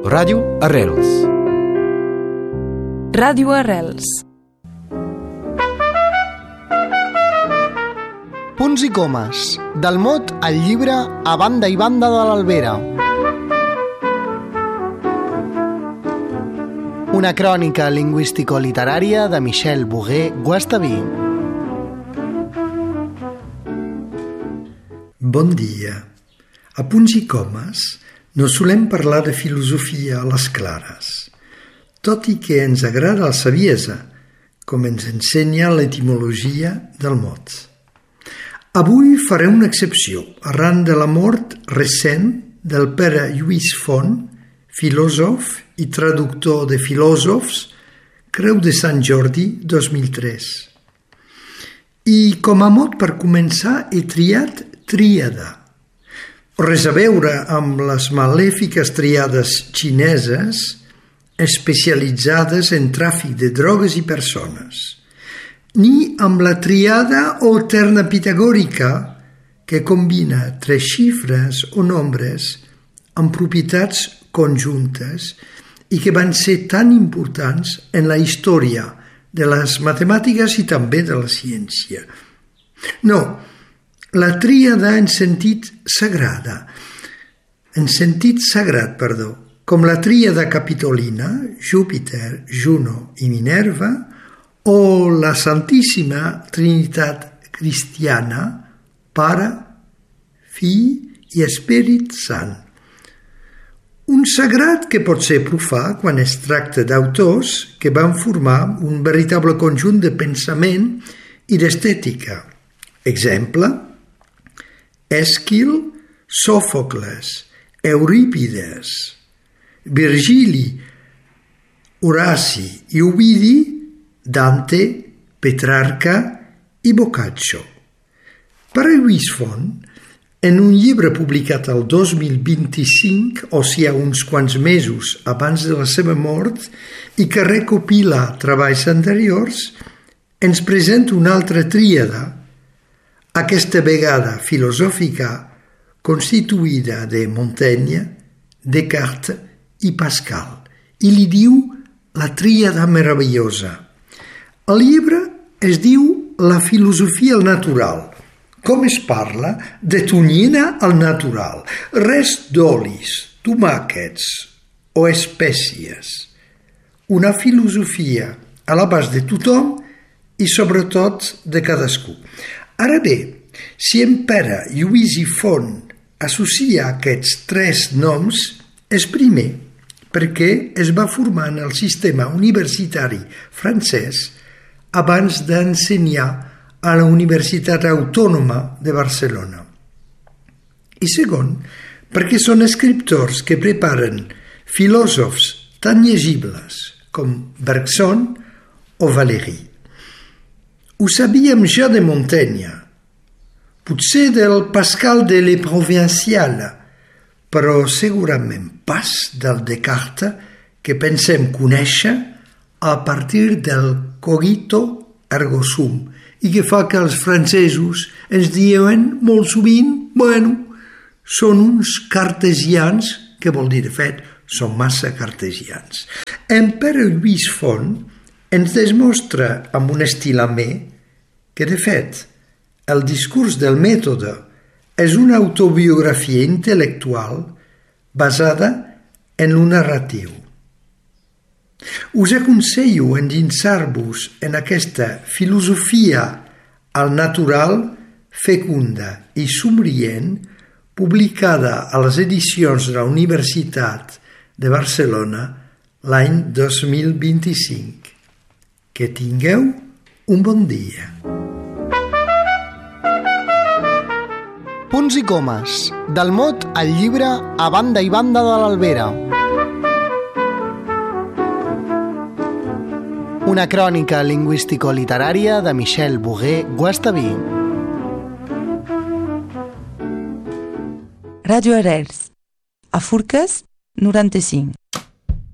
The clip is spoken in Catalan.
Ràdio Arrels. Ràdio Arrels. Punts i comes, del mot al llibre A banda i banda de l'Albera. Una crònica lingüístico-literària de Michel Bogué-Guastaví. Bon dia. A Punts i comes no solem parlar de filosofia a les clares, tot i que ens agrada la saviesa, com ens ensenya l'etimologia del mot. Avui faré una excepció arran de la mort recent del pare Lluís Font, filòsof i traductor de filòsofs, Creu de Sant Jordi 2003. I com a mot per començar he triat tríada. Res a veure amb les malèfiques tríades xineses especialitzades en tràfic de drogues i persones, ni amb la tríada o terna pitagòrica que combina 3 xifres o nombres amb propietats conjuntes i que van ser tan importants en la història de les matemàtiques i també de la ciència. No, la tríada en sentit sagrat, com la tríada capitolina, Júpiter, Juno i Minerva, o la Santíssima Trinitat cristiana, Pare, Fill i Esperit Sant. Un sagrat que pot ser profà quan es tracta d'autors que van formar un veritable conjunt de pensament i d'estètica. Exemple: Èsquil, Sòfocles, Eurípides, Virgili, Horaci i Ovidi, Dante, Petrarca i Boccaccio. Pare Lluís Font, en un llibre publicat el 2025, o sigui uns quants mesos abans de la seva mort, i que recopila treballs anteriors, ens presenta una altra tríada, aquesta vegada filosòfica, constituïda de Montaigne, Descartes i Pascal, i li diu la tríada meravellosa. El llibre es diu La filosofia al natural. Com es parla de tonyina al natural, res d'olis, tomàquets o espècies. Una filosofia a l'abast de tothom i sobretot de cadascú. Ara bé, si en Pere Lluís i Font associa aquests 3 noms, és primer perquè es va formar en el sistema universitari francès abans d'ensenyar a la Universitat Autònoma de Barcelona. I segon, perquè són escriptors que preparen filòsofs tan llegibles com Bergson o Valéry. Ho sabíem ja de Montaigne, potser del Pascal de Le Provincial, però segurament pas del Descartes que pensem conèixer a partir del cogito ergo sum i que fa que els francesos ens diuen molt sovint, són uns cartesians, que vol dir, de fet, són massa cartesians. En Pere Lluís Font ens demostra amb un estil amè que, de fet, el discurs del mètode és una autobiografia intel·lectual basada en lo narratiu. Us aconsello endinsar-vos en aquesta filosofia al natural, fecunda i somrient, publicada a les edicions de la Universitat de Barcelona l'any 2025. Que tingueu un bon dia. Punts i comes, del mot al llibre A banda i banda de l'Albera. Una crònica lingüístico-literària de Michel Bogué-Guastaví. Ràdio Arrels. A Forques 95.